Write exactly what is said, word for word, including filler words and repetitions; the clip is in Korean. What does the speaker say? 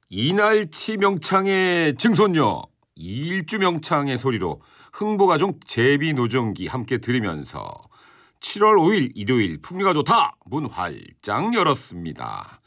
이날치 명창의 증손녀, 이일주 명창의 소리로 흥보가족 제비노정기 함께 들으면서 칠월 오일 일요일 풍미가 좋다 문 활짝 열었습니다.